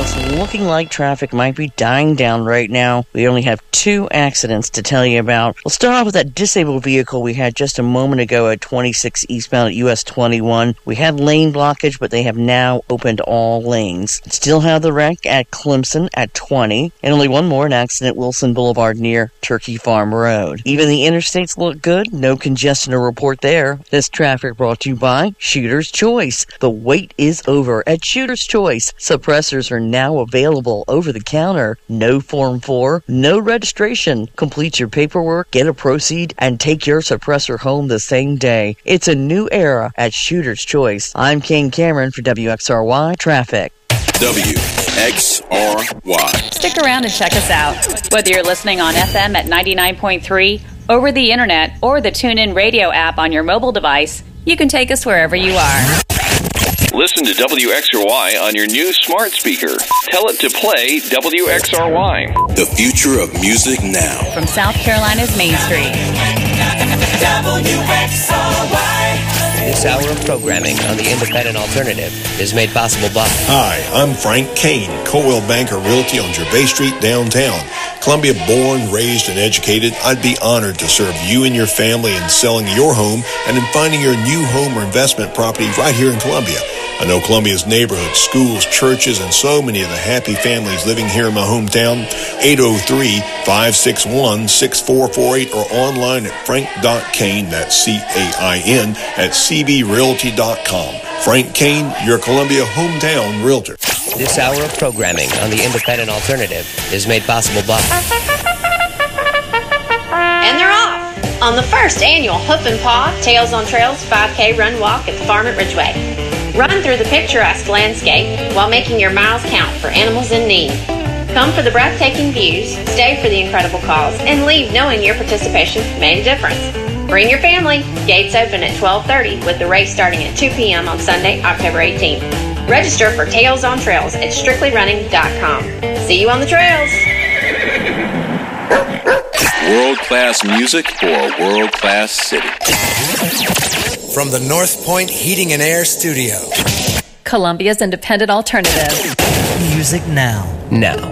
Well, it's looking like traffic might be dying down right now. We only have 2 accidents to tell you about. We'll start off with that disabled vehicle we had just a moment ago at 26 eastbound at US 21. We had lane blockage, but they have now opened all lanes. Still have the wreck at Clemson at 20, and only one more, an accident at Wilson Boulevard near Turkey Farm Road. Even the interstates look good. No congestion to report there. This traffic brought to you by Shooter's Choice. The wait is over at Shooter's Choice. Suppressors are now available over the counter. No Form 4, no registration. Complete your paperwork, get a proceed, and take your suppressor home the same day. It's a new era at Shooter's Choice. I'm Kane Cameron for WXRY Traffic. WXRY. Stick around and check us out. Whether you're listening on FM at 99.3, over the internet, or the TuneIn radio app on your mobile device, you can take us wherever you are. Listen to WXRY on your new smart speaker. Tell it to play WXRY. The future of music now. From South Carolina's Main Street. WXRY. This hour of programming on the Independent Alternative is made possible by... Hi, I'm Frank Kane, Coldwell Banker Realty on Gervais Street, downtown. Columbia born, raised, and educated, I'd be honored to serve you and your family in selling your home and in finding your new home or investment property right here in Columbia. I know Columbia's neighborhoods, schools, churches, and so many of the happy families living here in my hometown. 803-561-6448 or online at frank.kane, that's C-A-I-N, at cbrealty.com. Frank Kane, your Columbia hometown realtor. This hour of programming on the Independent Alternative is made possible by... And they're off on the first annual Hoof and Paw Tails on Trails 5K Run Walk at the farm at Ridgeway. Run through the picturesque landscape while making your miles count for animals in need. Come for the breathtaking views, stay for the incredible cause, and leave knowing your participation made a difference. Bring your family. Gates open at 12:30 with the race starting at 2 p.m. on Sunday, October 18th. Register for Tails on Trails at strictlyrunning.com. See you on the trails. World-class music for a world-class city. From the North Point Heating and Air Studio. Columbia's Independent Alternative. Music now. Now.